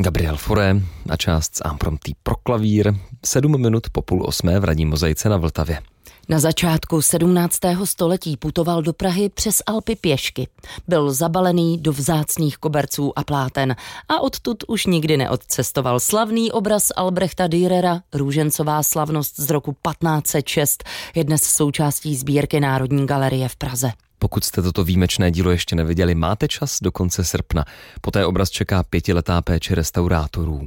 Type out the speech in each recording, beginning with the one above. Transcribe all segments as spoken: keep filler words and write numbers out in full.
Gabriel Fauré a část z Impromptu pro klavír, sedm minut po půl osmé v ranní mozaice na Vltavě. Na začátku sedmnáctého století putoval do Prahy přes Alpy pěšky. Byl zabalený do vzácných koberců a pláten a odtud už nikdy neodcestoval. Slavný obraz Albrechta Dürera, Růžencová slavnost z roku patnáct set šest, je dnes součástí sbírky Národní galerie v Praze. Pokud jste toto výjimečné dílo ještě neviděli, máte čas do konce srpna. Poté obraz čeká pětiletá péče restaurátorů.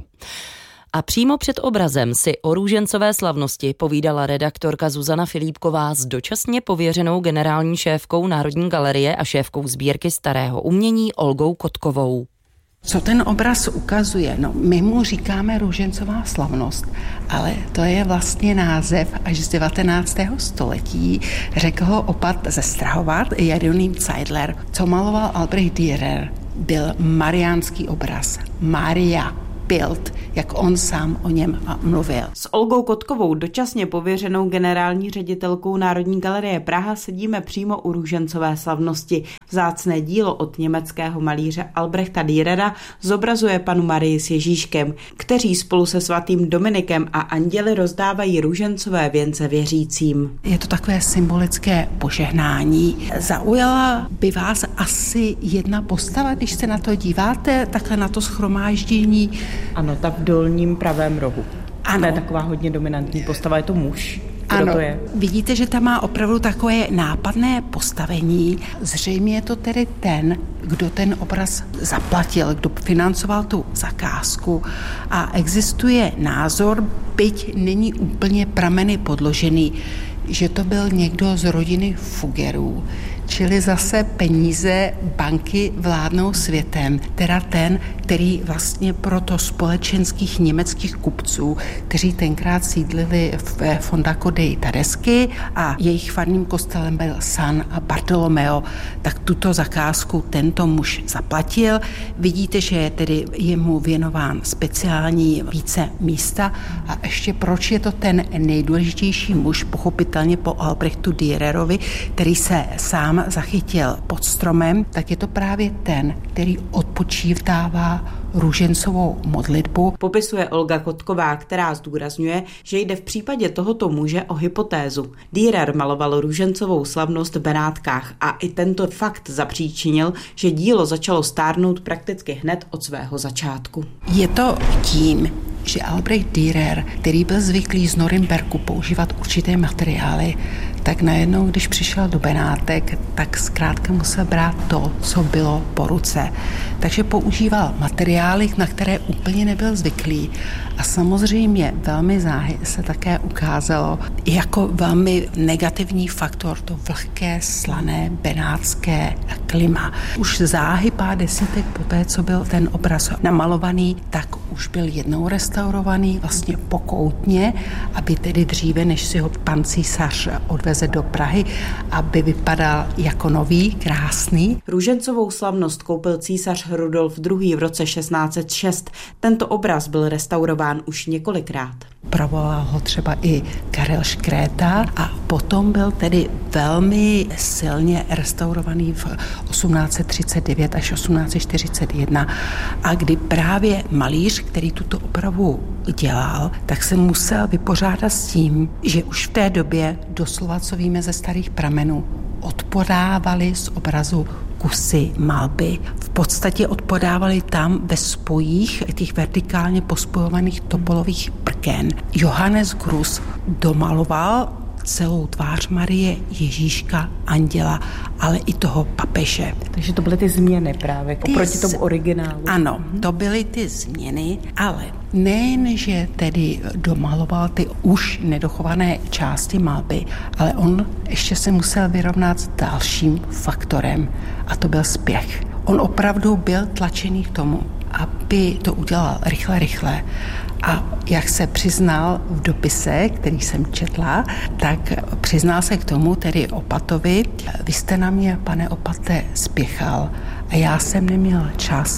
A přímo před obrazem si o Růžencové slavnosti povídala redaktorka Zuzana Filipková s dočasně pověřenou generální šéfkou Národní galerie a šéfkou sbírky starého umění Olgou Kotkovou. Co ten obraz ukazuje? No, my mu říkáme Růžencová slavnost, ale to je vlastně název až z devatenáctého století. Řekl ho opat ze Strahovat, Jeroným Zeidler. Co maloval Albrecht Dürer, byl mariánský obraz. Maria Bild, jak on sám o něm mluvil. S Olgou Kotkovou, dočasně pověřenou generální ředitelkou Národní galerie Praha, sedíme přímo u Růžencové slavnosti. Vzácné dílo od německého malíře Albrechta Dürera zobrazuje Pannu Marii s Ježíškem, kteří spolu se svatým Dominikem a anděli rozdávají růžencové věnce věřícím. Je to takové symbolické požehnání. Zaujala by vás asi jedna postava, když se na to díváte, takhle na to shromáždění. Ano, ta v dolním pravém rohu. Ano. To je taková hodně dominantní postava, je to muž. Kdo ano, to je? Vidíte, že tam má opravdu takové nápadné postavení. Zřejmě je to tedy ten, kdo ten obraz zaplatil, kdo financoval tu zakázku. A existuje názor, byť není úplně prameny podložený, že to byl někdo z rodiny Fuggerů, čili zase peníze banky vládnou světem, teda ten, který vlastně pro to společenských německých kupců, kteří tenkrát sídlili v Fondaco dei Tedeschi a jejich farním kostelem byl San Bartolomeo, tak tuto zakázku tento muž zaplatil. Vidíte, že je tedy jemu věnován speciální více místa a ještě proč je to ten nejdůležitější muž, pochopitelně po Albrechtu Dürerovi, který se sám zachytil pod stromem, tak je to právě ten, který odpočívává růžencovou modlitbu. Popisuje Olga Kotková, která zdůrazňuje, že jde v případě tohoto muže o hypotézu. Dürer maloval růžencovou slavnost v Benátkách a i tento fakt zapříčinil, že dílo začalo stárnout prakticky hned od svého začátku. Je to tím, že Albrecht Dürer, který byl zvyklý z Norimberku používat určité materiály, tak najednou, když přišel do Benátek, tak zkrátka musel brát to, co bylo po ruce. Takže používal materiály, na které úplně nebyl zvyklý. A samozřejmě velmi záhy se také ukázalo jako velmi negativní faktor to vlhké, slané, benátské klima. Už záhy pár desítek poté, co byl ten obraz namalovaný, tak už byl jednou restaurovaný vlastně pokoutně, aby tedy dříve, než si ho pan císař odveze do Prahy, aby vypadal jako nový, krásný. Růžencovou slavnost koupil císař Rudolf druhý. v roce šestnáct set šest. Tento obraz byl restaurován už několikrát. Provolal ho třeba i Karel Škréta a potom byl tedy velmi silně restaurovaný v osmnáct set třicet devět až osmnáct set čtyřicet jedna a kdy právě malíř, který tuto opravu dělal, tak se musel vypořádat s tím, že už v té době, doslova co víme ze starých pramenů, odpodávali z obrazu kusy malby. V podstatě odpodávali tam ve spojích těch vertikálně pospojovaných topolových prken. Johannes Grus domaloval celou tvář Marie, Ježíška, anděla, ale i toho papeže. Takže to byly ty změny právě, ty oproti tomu originálu. Ano, to byly ty změny, ale nejen, že tedy domaloval ty už nedochované části malby, ale on ještě se musel vyrovnat s dalším faktorem a to byl spěch. On opravdu byl tlačený k tomu, aby to udělal rychle, rychle. A jak se přiznal v dopise, který jsem četla, tak přiznal se k tomu, tedy opatovi, vy jste na mě, pane opate, spěchal a já jsem neměl čas,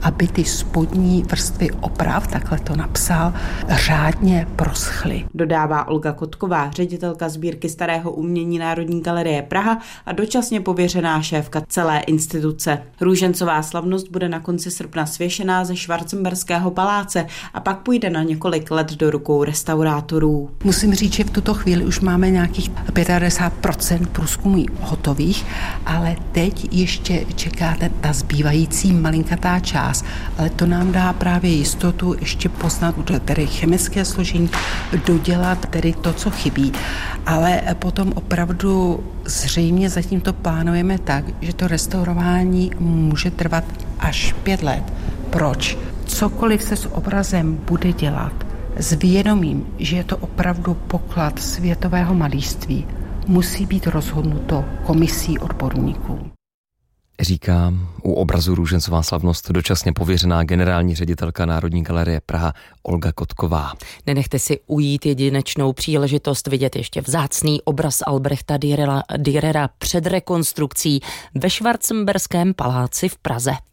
aby ty spodní vrstvy oprav, takhle to napsal, řádně proschly. Dodává Olga Kotková, ředitelka sbírky starého umění Národní galerie Praha a dočasně pověřená šéfka celé instituce. Růžencová slavnost bude na konci srpna svěšená ze Schwarzenberského paláce a pak půjde na několik let do rukou restaurátorů. Musím říct, že v tuto chvíli už máme nějakých padesát pět procent průzkumů hotových, ale teď ještě čekáte ta zbývající malinkatá část, ale to nám dá právě jistotu ještě poznat tedy chemické složení, dodělat tedy to, co chybí, ale potom opravdu zřejmě zatím to plánujeme tak, že to restaurování může trvat až pět let. Proč? Cokoliv se s obrazem bude dělat, s vědomím, že je to opravdu poklad světového malířství, musí být rozhodnuto komisí odborníků. Říká u obrazu Růžencová slavnost dočasně pověřená generální ředitelka Národní galerie Praha Olga Kotková. Nenechte si ujít jedinečnou příležitost vidět ještě vzácný obraz Albrechta Dürera, Dürera před rekonstrukcí ve Schwarzenberském paláci v Praze.